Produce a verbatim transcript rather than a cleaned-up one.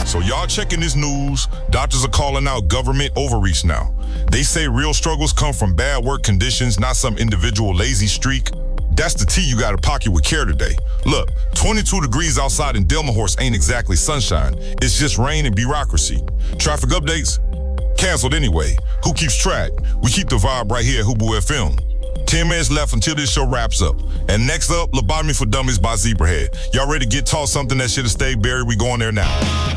So y'all checking this news, doctors are calling out government overreach now. They say real struggles come from bad work conditions, not some individual lazy streak. That's the tea you gotta pocket with care today. Look, twenty-two degrees outside in Delmahorst ain't exactly sunshine. It's just rain and bureaucracy. Traffic updates? Canceled anyway. Who keeps track? We keep the vibe right here at Hubu F M. Ten minutes left until this show wraps up. And next up, Lobotomy for Dummies by Zebrahead. Y'all ready to get taught something that should have stayed buried? We going there now.